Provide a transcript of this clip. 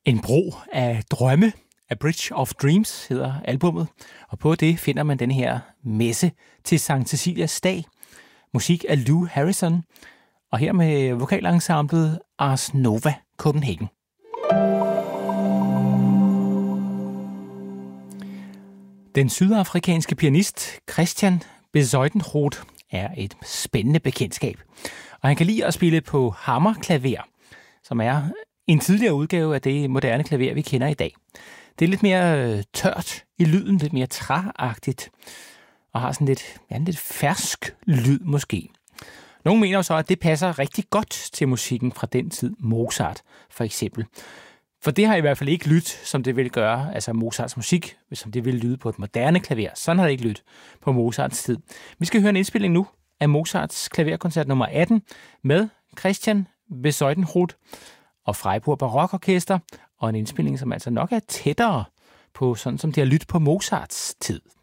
En bro af drømme, A Bridge of Dreams hedder albummet, og på det finder man den her messe til Sankt Cecilias dag. Musik af Lou Harrison, og her med vokalensemblet Ars Nova Copenhagen. Den sydafrikanske pianist Christian Bezuidenroth er et spændende bekendtskab, og han kan lide at spille på hammerklaver, som er en tidligere udgave af det moderne klaver, vi kender i dag. Det er lidt mere tørt i lyden, lidt mere træagtigt, og har sådan lidt fersk lyd måske. Nogle mener jo så, at det passer rigtig godt til musikken fra den tid, Mozart for eksempel. For det har i hvert fald ikke lyttet, som det ville gøre, altså Mozarts musik, som det ville lyde på et moderne klaver. Sådan har det ikke lyttet på Mozarts tid. Vi skal høre en indspilning nu af Mozarts klaverkoncert nummer 18 med Christian Bezuidenroth og Freiburg Barokorkester, og en indspilning, som altså nok er tættere på sådan, som det har lyttet på Mozarts tid.